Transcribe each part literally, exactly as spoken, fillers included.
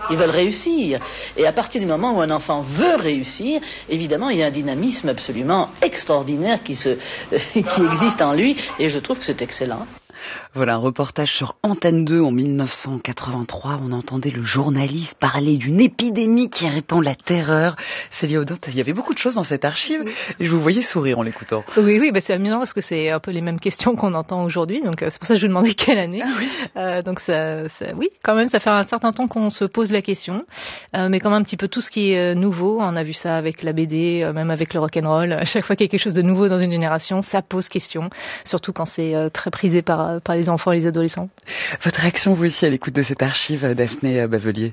Ils veulent réussir. Et à partir du moment où un enfant veut réussir, évidemment, il y a un dynamisme absolument extraordinaire qui, se, qui existe en lui. Et je trouve que c'est excellent. Voilà un reportage sur Antenne deux en mille neuf cent quatre-vingt-trois. On entendait le journaliste parler d'une épidémie qui répand la terreur. Célia Audin, il y avait beaucoup de choses dans cette archive oui. et je vous voyais sourire en l'écoutant. Oui, oui, bah c'est amusant parce que c'est un peu les mêmes questions qu'on entend aujourd'hui. Donc c'est pour ça que je vous demandais quelle année. Ah, oui. euh, donc ça, ça, oui, quand même, ça fait un certain temps qu'on se pose la question. Euh, mais quand même un petit peu tout ce qui est nouveau. On a vu ça avec la B D, euh, même avec le rock'n'roll. À chaque fois qu'il y a quelque chose de nouveau dans une génération, ça pose question. Surtout quand c'est euh, très prisé par, par les enfants et les adolescents. Votre réaction, vous aussi, à l'écoute de cette archive, Daphné Bavelier?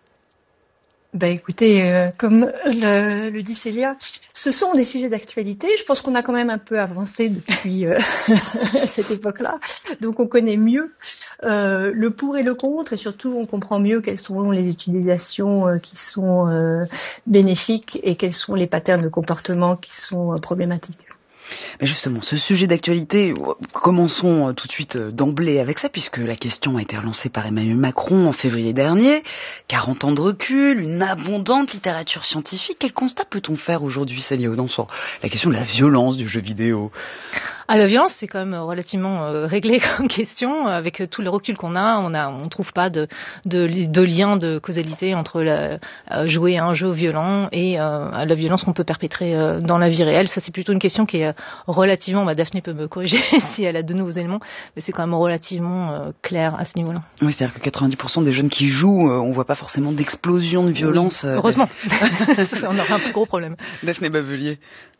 Ben écoutez, euh, comme le, le dit Célia, ce sont des sujets d'actualité. Je pense qu'on a quand même un peu avancé depuis euh, cette époque-là. Donc on connaît mieux euh, le pour et le contre, et surtout on comprend mieux quelles sont les utilisations euh, qui sont euh, bénéfiques et quels sont les patterns de comportement qui sont euh, problématiques. Mais justement, ce sujet d'actualité, commençons tout de suite d'emblée avec ça, puisque la question a été relancée par Emmanuel Macron en février dernier. quarante ans de recul, une abondante littérature scientifique. Quel constat peut-on faire aujourd'hui, Célia Audin, sur la question de la violence du jeu vidéo? Ah, la violence, c'est quand même relativement euh, réglé comme question. Avec tout le recul qu'on a, on a, on trouve pas de, de, de lien de causalité entre la, euh, jouer à un jeu violent et euh, la violence qu'on peut perpétrer euh, dans la vie réelle. Ça, c'est plutôt une question qui est relativement, bah, Daphné peut me corriger si elle a de nouveaux éléments, mais c'est quand même relativement euh, clair à ce niveau-là. Oui, c'est-à-dire que quatre-vingt-dix pour cent des jeunes qui jouent, euh, on voit pas forcément d'explosion de violence. Oui, heureusement. On aura un plus gros problème. Daphné Bavelier.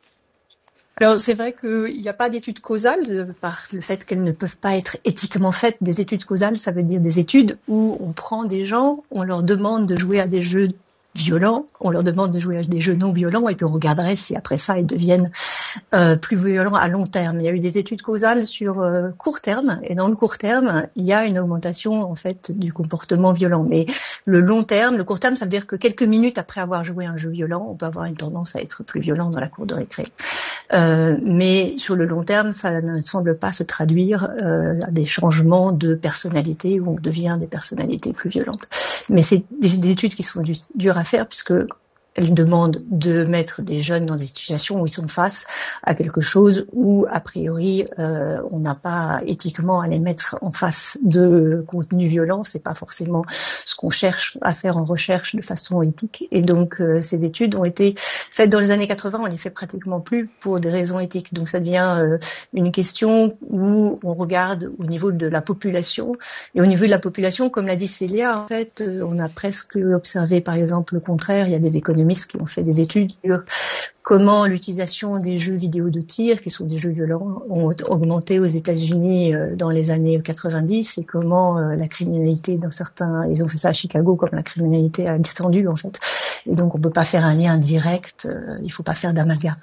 Alors c'est vrai qu'il n'y a pas d'études causales par le fait qu'elles ne peuvent pas être éthiquement faites. Des études causales, ça veut dire des études où on prend des gens, on leur demande de jouer à des jeux violents, on leur demande de jouer à des jeux non violents et puis on regarderait si après ça ils deviennent euh, plus violents à long terme. Il y a eu des études causales sur euh, court terme et dans le court terme il y a une augmentation en fait du comportement violent. Mais le long terme, le court terme, ça veut dire que quelques minutes après avoir joué à un jeu violent, on peut avoir une tendance à être plus violent dans la cour de récré. Euh, mais sur le long terme, ça ne semble pas se traduire euh, à des changements de personnalité où on devient des personnalités plus violentes. Mais c'est des, des études qui sont du, dures à faire puisque elles demandent de mettre des jeunes dans des situations où ils sont face à quelque chose où, a priori, euh, on n'a pas éthiquement à les mettre en face de contenu violent. C'est pas forcément ce qu'on cherche à faire en recherche de façon éthique. Et donc, euh, ces études ont été faites dans les années quatre-vingts. On les fait pratiquement plus pour des raisons éthiques. Donc, ça devient euh, une question où on regarde au niveau de la population. Et au niveau de la population, comme l'a dit Célia, en fait, euh, on a presque observé, par exemple, le contraire. Il y a des économistes qui ont fait des études sur comment l'utilisation des jeux vidéo de tir, qui sont des jeux violents, ont augmenté aux États-Unis dans les années quatre-vingt-dix et comment la criminalité dans certains, ils ont fait ça à Chicago, comme la criminalité a descendu en fait. Et donc on peut pas faire un lien direct, il faut pas faire d'amalgame.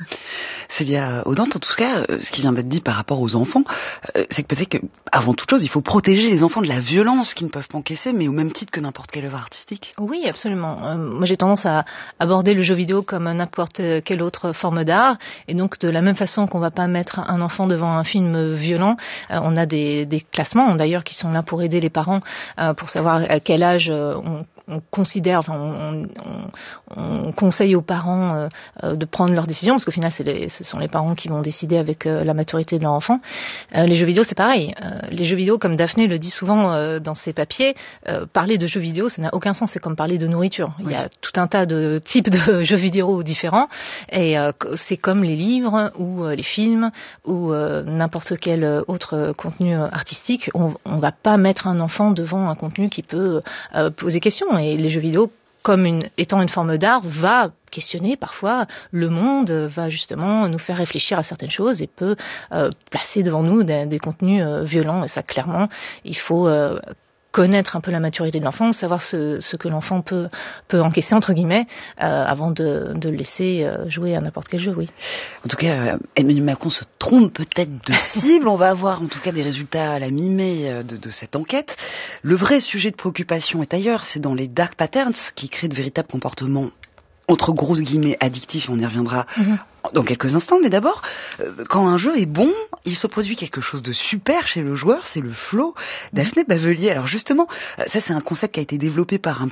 Célia Audin, en tout cas, ce qui vient d'être dit par rapport aux enfants, c'est que peut-être qu'avant toute chose, il faut protéger les enfants de la violence qu'ils ne peuvent pas encaisser, mais au même titre que n'importe quelle œuvre artistique. Oui, absolument. Euh, moi, j'ai tendance à aborder le jeu vidéo comme n'importe quelle autre forme d'art, et donc de la même façon qu'on va pas mettre un enfant devant un film violent, euh, on a des, des classements d'ailleurs qui sont là pour aider les parents euh, pour savoir à quel âge euh, on on considère, enfin, on, on, on conseille aux parents euh, de prendre leurs décisions, parce qu'au final, c'est les, ce sont les parents qui vont décider avec euh, la maturité de leur enfant. Euh, les jeux vidéo, c'est pareil. Euh, les jeux vidéo, comme Daphné le dit souvent euh, dans ses papiers, euh, parler de jeux vidéo, ça n'a aucun sens. C'est comme parler de nourriture. Oui. Il y a tout un tas de types de jeux vidéo différents, et euh, c'est comme les livres ou euh, les films ou euh, n'importe quel autre contenu artistique. On, on va pas mettre un enfant devant un contenu qui peut euh, poser question. Et les jeux vidéo, comme une, étant une forme d'art, va questionner parfois le monde, va justement nous faire réfléchir à certaines choses et peut euh, placer devant nous des, des contenus euh, violents. Et ça, clairement, il faut euh, connaître un peu la maturité de l'enfant, savoir ce, ce que l'enfant peut, peut encaisser, entre guillemets, euh, avant de, de le laisser jouer à n'importe quel jeu, oui. En tout cas, Emmanuel Macron se trompe peut-être de cible. On va avoir en tout cas des résultats à la mi-mai de, de cette enquête. Le vrai sujet de préoccupation est ailleurs, c'est dans les dark patterns qui créent de véritables comportements entre grosses guillemets addictifs, on y reviendra mmh. dans quelques instants, mais d'abord, euh, quand un jeu est bon, il se produit quelque chose de super chez le joueur, c'est le flow. Mmh. Daphné Bavelier, alors justement, ça c'est un concept qui a été développé par un